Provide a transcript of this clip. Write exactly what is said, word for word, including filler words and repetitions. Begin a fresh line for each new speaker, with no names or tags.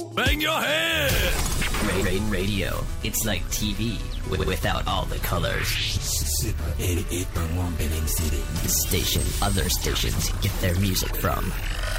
Bang your head!
Radio. It's like T V without all the colors.
Super eighty-eight point one Benin City.
The station other stations get their music from.